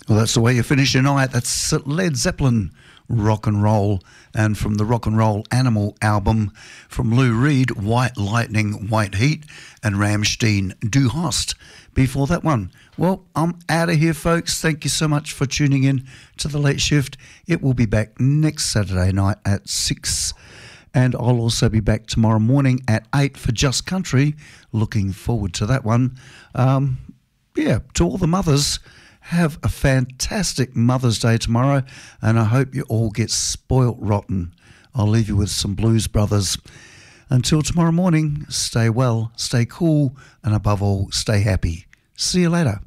Well, that's the way you finish your night. That's Led Zeppelin, Rock and Roll. And from the Rock and Roll Animal album, from Lou Reed, White Lightning, White Heat, and Rammstein, Du Hast. Before that one. Well, I'm out of here, folks. Thank you so much for tuning in to The Late Shift. It will be back next Saturday night at 6. And I'll also be back tomorrow morning at 8 for Just Country. Looking forward to that one. To all the mothers, have a fantastic Mother's Day tomorrow, and I hope you all get spoilt rotten. I'll leave you with some Blues Brothers. Until tomorrow morning, stay well, stay cool, and above all, stay happy. See you later.